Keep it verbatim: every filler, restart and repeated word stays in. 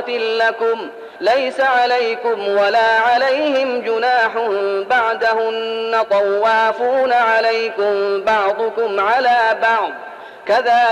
طهارة لكم ليس عليكم ولا عليهم جناح بعدهن طوافون عليكم بعضكم على بعض كذلك